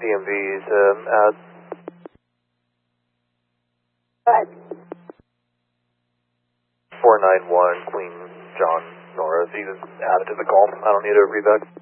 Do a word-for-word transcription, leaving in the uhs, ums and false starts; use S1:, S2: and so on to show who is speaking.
S1: D M V's um, add.
S2: What?
S1: four nine one Queen John Norris. He just added to the call. I don't need a reback.